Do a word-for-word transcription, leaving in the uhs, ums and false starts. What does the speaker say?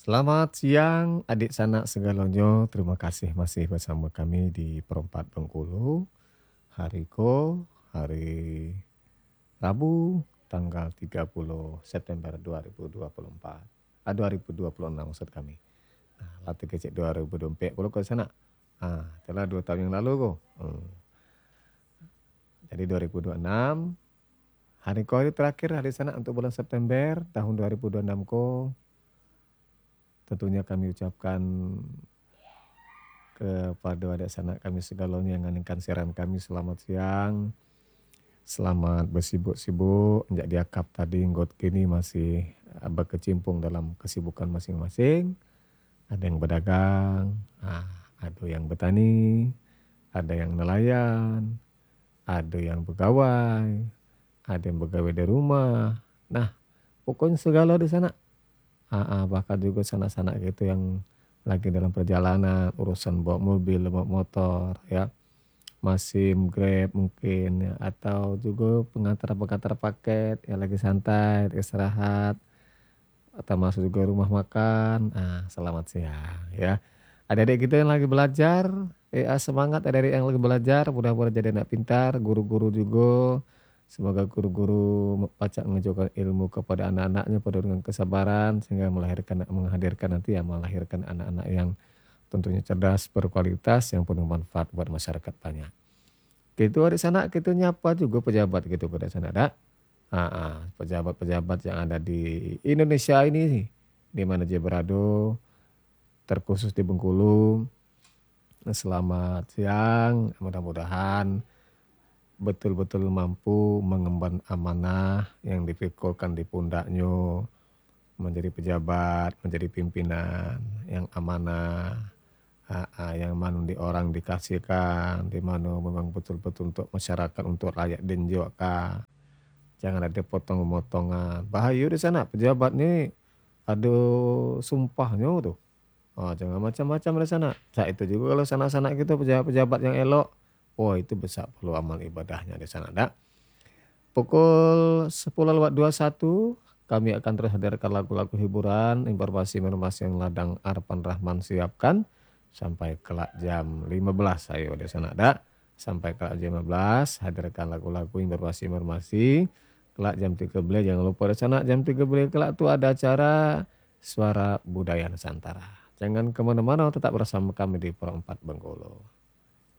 Selamat siang adik sanak segalonyo, terima kasih masih bersama kami di Perempat Bengkulu. Hari ko, hari Rabu, tanggal tiga puluh September dua ribu dua puluh empat. Ah, dua ribu dua puluh enam maksud kami. Nah, latih kecik dua ribu dua puluh empat puluh ke sana. Ah, telah dua tahun yang lalu ko. Hmm. Jadi dua ribu dua puluh enam, hari ko hari terakhir hari sana untuk bulan September tahun dua ribu dua puluh enam ko. Tentunya kami ucapkan kepada adik sanak kami segalanya yang nganingkan siaran kami selamat siang. Selamat bersibuk-sibuk, njak diakap tadi nggot kini masih eh, berkecimpung dalam kesibukan masing-masing. Ada yang berdagang, ah, ada yang bertani, ada yang nelayan, ada yang pegawai, ada yang pegawai di rumah. Nah, pokoknya segala di sana. Ah, ah, bahkan juga sanak-sanak gitu yang lagi dalam perjalanan, urusan bawa mobil, bawa motor, ya, masih Grab mungkin, ya, atau juga pengantar-pengantar paket yang lagi santai, istirahat, atau masuk juga rumah makan. Ah, selamat siang, ya. Adik-adik kita yang lagi belajar, eh, ah, semangat adik-adik yang lagi belajar, mudah-mudahan jadi anak pintar, guru-guru juga. Semoga guru-guru pacak mengajarkan ilmu kepada anak-anaknya pada dengan kesabaran sehingga melahirkan menghadirkan nanti ya melahirkan anak-anak yang tentunya cerdas, berkualitas, yang penuh manfaat buat masyarakat banyak. Gitu di sana kita nyapa juga pejabat gitu pada sana ada. Ah, ah, pejabat-pejabat yang ada di Indonesia ini di mana dia berada, terkhusus di Bengkulu. Selamat siang, mudah-mudahan betul-betul mampu mengemban amanah yang dipikulkan di pundaknya menjadi pejabat, menjadi pimpinan yang amanah, ah, ah, yang mana di orang dikasihkan, di mana memang betul-betul untuk masyarakat, untuk rakyat dan juga. Jangan ada potong-potongan. Bahaya di sana pejabat nih ada sumpahnya tuh. Oh, jangan macam-macam di sana. Nah, itu juga kalau sana-sana gitu pejabat-pejabat yang elok. Oh, itu besar perlu amal ibadahnya di sana. Dak. Pukul sepuluh lewat dua puluh satu kami akan terus hadirkan lagu-lagu hiburan, informasi-informasi yang ladang Arpan Rahman siapkan sampai kelak jam lima belas. Ayo di sana ada sampai kelak jam lima belas hadirkan lagu-lagu informasi-informasi. Kelak jam tiga belas jangan lupa di sana jam tiga belas kelak tuh ada acara Suara Budaya Nusantara. Jangan kemana-mana tetap bersama kami di Perempat Bengkulu.